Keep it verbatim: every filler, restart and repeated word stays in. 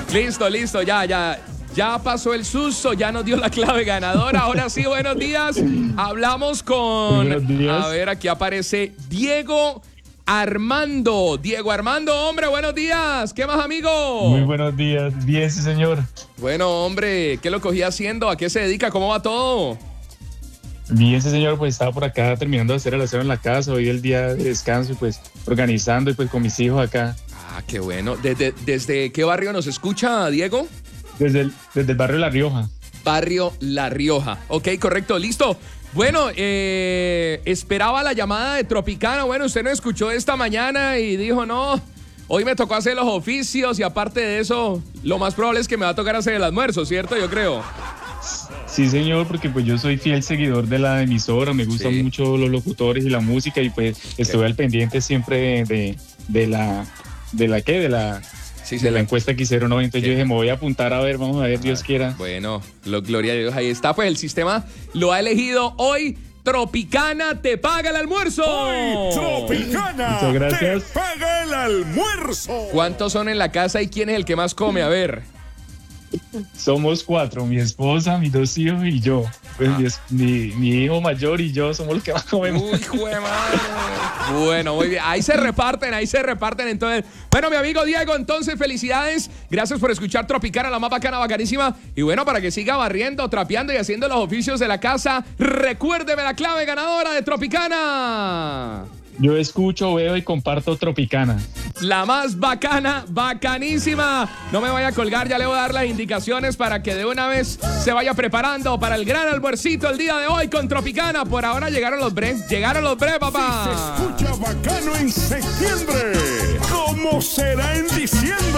Listo, listo, ya, ya. Ya pasó el susto, ya nos dio la clave ganadora. Ahora sí, buenos días. Hablamos con... Buenos días. A ver, aquí aparece Diego Armando. Diego Armando, hombre, buenos días. ¿Qué más, amigo? Muy buenos días. Bien, sí, señor. Bueno, hombre, ¿qué lo cogí haciendo? ¿A qué se dedica? ¿Cómo va todo? Bien, sí, señor. Pues estaba por acá terminando de hacer el aseo en la casa. Hoy el día de descanso y pues organizando y pues con mis hijos acá. Ah, qué bueno. ¿Desde, desde qué barrio nos escucha, Diego? Desde el, desde el barrio La Rioja. Barrio La Rioja. Ok, correcto, listo. Bueno, eh, esperaba la llamada de Tropicana. Bueno, usted no escuchó esta mañana y dijo, no, hoy me tocó hacer los oficios y aparte de eso, lo más probable es que me va a tocar hacer el almuerzo, ¿cierto? Yo creo. Sí, señor, porque pues yo soy fiel seguidor de la emisora. Me gustan Sí. mucho los locutores y la música y pues estoy al pendiente siempre de, de, de la... ¿De la qué? De la... Sí, de la señor. encuesta que hicieron hoy. Entonces ¿Qué? yo dije, me voy a apuntar a ver, vamos a ver, Dios quiera. Bueno, lo, gloria a Dios, ahí está. Pues el sistema lo ha elegido hoy. Tropicana te paga el almuerzo. Hoy Tropicana Muchas gracias. te paga el almuerzo. ¿Cuántos son en la casa y quién es el que más come? A ver. Somos cuatro, mi esposa, mis dos hijos y yo. Pues mi, es- mi, mi hijo mayor y yo somos los que más comemos. Uy, hijo de madre. Bueno, muy bien. Ahí se reparten, ahí se reparten. Entonces, bueno, mi amigo Diego, entonces felicidades. Gracias por escuchar Tropicana, la más bacana, bacanísima. Y bueno, para que siga barriendo, trapeando y haciendo los oficios de la casa, recuérdeme la clave ganadora de Tropicana. Yo escucho, veo y comparto Tropicana. La más bacana, bacanísima. No me vaya a colgar, ya le voy a dar las indicaciones para que de una vez se vaya preparando para el gran almuercito el día de hoy con Tropicana. Por ahora llegaron los bre, llegaron los bre, papá. Se escucha bacano en septiembre. ¿Cómo será en diciembre?